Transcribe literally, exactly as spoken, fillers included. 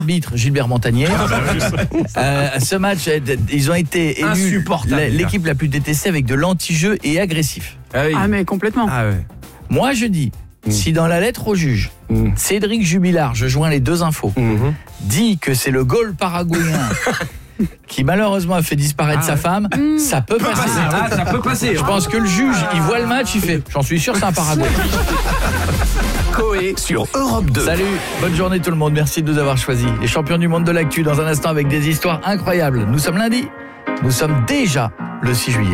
arbitre Gilbert Montagnier. euh, ce match, ils ont été élus l'équipe la plus détestée avec de l'anti-jeu et agressif. Ah, oui. Ah mais complètement. Ah ouais. Moi je dis, mmh. si dans la lettre au juge, mmh. Cédric Jubilard, je joins les deux infos, mmh. dit que c'est le goal paraguayen qui malheureusement a fait disparaître ah, sa ouais. femme, mmh. ça peut passer. Ah, ça peut passer. Je pense que le juge, il voit le match, il fait, j'en suis sûr, c'est un Paraguay. Coé sur Europe deux. Salut, bonne journée tout le monde, merci de nous avoir choisis. Les champions du monde de l'actu dans un instant avec des histoires incroyables. Nous sommes lundi, nous sommes déjà le six juillet.